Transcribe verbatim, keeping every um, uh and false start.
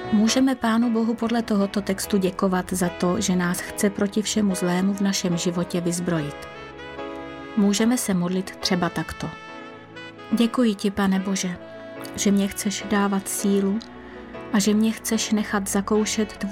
Můžeme Pánu Bohu podle tohoto textu děkovat za to, že nás chce proti všemu zlému v našem životě vyzbrojit. Můžeme se modlit třeba takto. Děkuji ti, Pane Bože, že mě chceš dávat sílu a že mě chceš nechat zakoušet